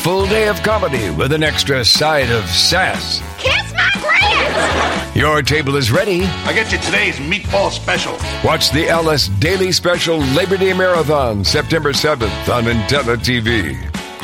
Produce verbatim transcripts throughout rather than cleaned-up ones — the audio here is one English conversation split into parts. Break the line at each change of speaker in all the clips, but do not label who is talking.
Full day of comedy with an extra side of sass.
Kiss my grits!
Your table is ready.
I get you today's meatball special.
Watch the Alice Daily Special Labor Day Marathon, September seventh on Antenna T V.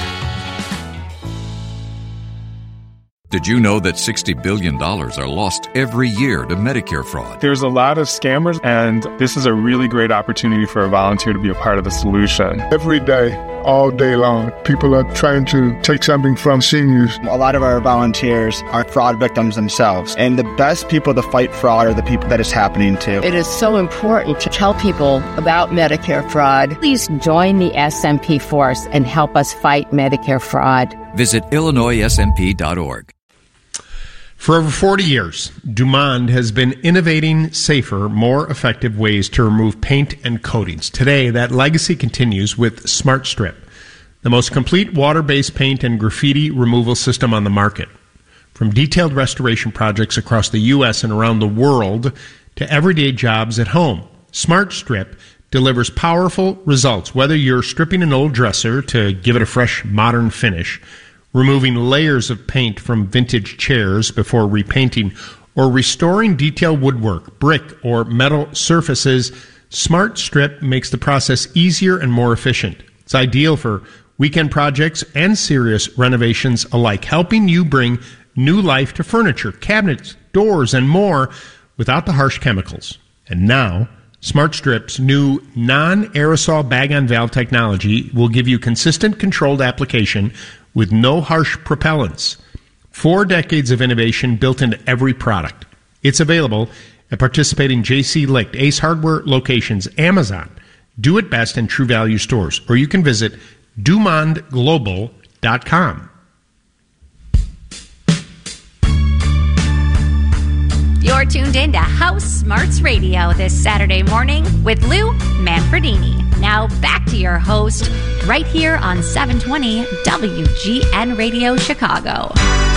Did you know that sixty billion dollars are lost every year to Medicare fraud?
There's a lot of scammers, and this is a really great opportunity for a volunteer to be a part of the solution.
Every day, all day long, people are trying to take something from seniors.
A lot of our volunteers are fraud victims themselves, and the best people to fight fraud are the people that it's happening to.
It is so important to tell people about Medicare fraud. Please join the S M P force and help us fight Medicare fraud.
Visit Illinois S M P dot org.
For over forty years, Dumond has been innovating safer, more effective ways to remove paint and coatings. Today, that legacy continues with Smart Strip, the most complete water-based paint and graffiti removal system on the market. From detailed restoration projects across the U S and around the world to everyday jobs at home, Smart Strip delivers powerful results, whether you're stripping an old dresser to give it a fresh, modern finish, removing layers of paint from vintage chairs before repainting, or restoring detailed woodwork, brick, or metal surfaces. Smart Strip makes the process easier and more efficient. It's ideal for weekend projects and serious renovations alike, helping you bring new life to furniture, cabinets, doors, and more without the harsh chemicals. And now, Smart Strip's new non-aerosol bag-on-valve technology will give you consistent, controlled application with no harsh propellants. Four decades of innovation built into every product. It's available at participating J C. Licht, Ace Hardware locations, Amazon, Do It Best, and True Value stores. Or you can visit Dumond Global dot com.
You're tuned in to House Smarts Radio this Saturday morning with Lou Manfredini. Now back to your host right here on seven twenty W G N Radio Chicago.